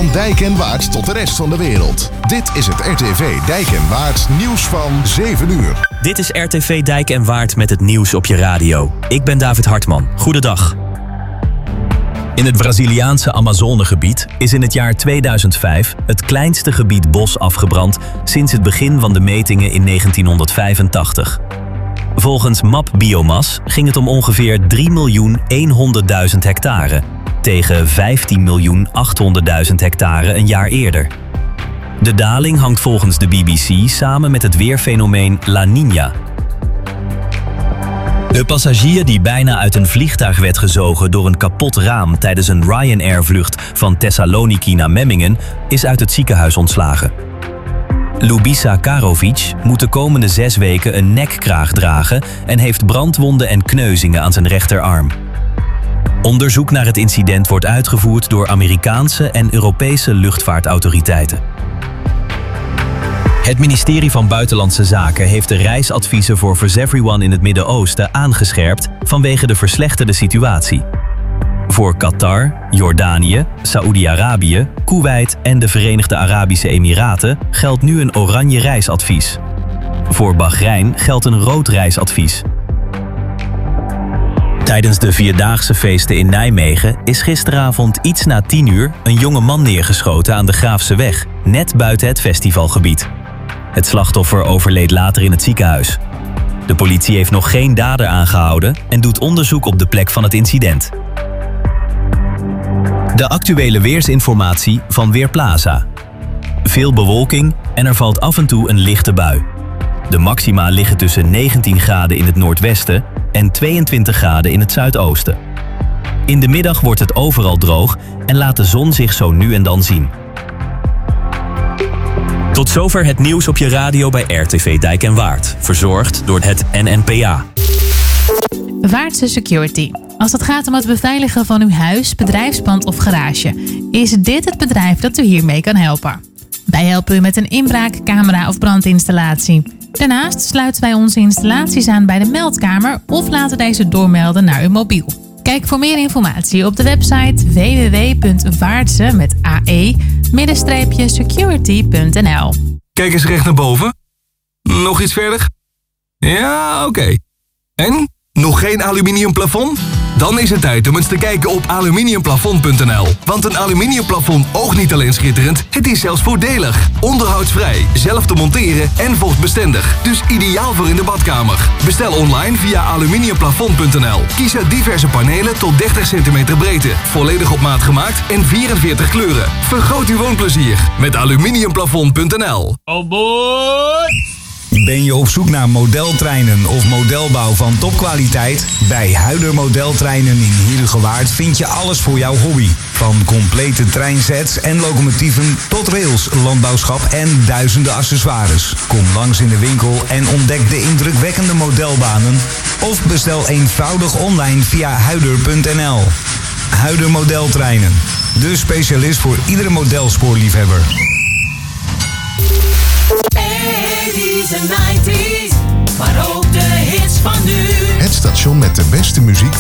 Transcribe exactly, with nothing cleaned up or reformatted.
Van Dijk en Waard tot de rest van de wereld. Dit is het R T V Dijk en Waard nieuws van zeven uur. Dit is R T V Dijk en Waard met het nieuws op je radio. Ik ben David Hartman. Goedendag. In het Braziliaanse Amazonegebied is in het jaar tweeduizend vijf het kleinste gebied bos afgebrand sinds het begin van de metingen in negentienhonderdvijfentachtig. Volgens M A P Biomas ging het om ongeveer drie miljoen honderdduizend hectare, tegen vijftien miljoen achthonderdduizend hectare een jaar eerder. De daling hangt volgens de B B C samen met het weerfenomeen La Niña. De passagier die bijna uit een vliegtuig werd gezogen door een kapot raam tijdens een Ryanair-vlucht van Thessaloniki naar Memmingen is uit het ziekenhuis ontslagen. Lubisa Karovic moet de komende zes weken een nekkraag dragen en heeft brandwonden en kneuzingen aan zijn rechterarm. Onderzoek naar het incident wordt uitgevoerd door Amerikaanse en Europese luchtvaartautoriteiten. Het ministerie van Buitenlandse Zaken heeft de reisadviezen voor First Everyone in het Midden-Oosten aangescherpt vanwege de verslechterde situatie. Voor Qatar, Jordanië, Saoedi-Arabië, Koeweit en de Verenigde Arabische Emiraten geldt nu een oranje reisadvies. Voor Bahrein geldt een rood reisadvies. Tijdens de Vierdaagse feesten in Nijmegen is gisteravond iets na tien uur een jonge man neergeschoten aan de Graafseweg, net buiten het festivalgebied. Het slachtoffer overleed later in het ziekenhuis. De politie heeft nog geen dader aangehouden en doet onderzoek op de plek van het incident. De actuele weersinformatie van Weerplaza. Veel bewolking en er valt af en toe een lichte bui. De maxima liggen tussen negentien graden in het noordwesten en tweeëntwintig graden in het zuidoosten. In de middag wordt het overal droog en laat de zon zich zo nu en dan zien. Tot zover het nieuws op je radio bij R T V Dijk en Waard. Verzorgd door het N N P A. Waardse Security. Als het gaat om het beveiligen van uw huis, bedrijfspand of garage, is dit het bedrijf dat u hiermee kan helpen. Wij helpen u met een inbraak, camera of brandinstallatie. Daarnaast sluiten wij onze installaties aan bij de meldkamer of laten deze doormelden naar uw mobiel. Kijk voor meer informatie op de website w w w punt waardse met ae security punt n l. Kijk eens recht naar boven. Nog iets verder? Ja, oké. Okay. En? Nog geen aluminium plafond? Dan is het tijd om eens te kijken op aluminiumplafond punt n l. Want een aluminiumplafond oogt niet alleen schitterend, het is zelfs voordelig. Onderhoudsvrij, zelf te monteren en vochtbestendig. Dus ideaal voor in de badkamer. Bestel online via aluminiumplafond punt n l. Kies uit diverse panelen tot dertig centimeter breedte. Volledig op maat gemaakt en vierenveertig kleuren. Vergroot uw woonplezier met aluminiumplafond punt n l. Oh boy! Ben je op zoek naar modeltreinen of modelbouw van topkwaliteit? Bij Huider Modeltreinen in Heerhugowaard vind je alles voor jouw hobby. Van complete treinsets en locomotieven tot rails, landbouwschap en duizenden accessoires. Kom langs in de winkel en ontdek de indrukwekkende modelbanen. Of bestel eenvoudig online via huider punt n l. Huider Modeltreinen. De specialist voor iedere modelspoorliefhebber. eighties en nineties, maar ook de hits van nu. Het station met de beste muziek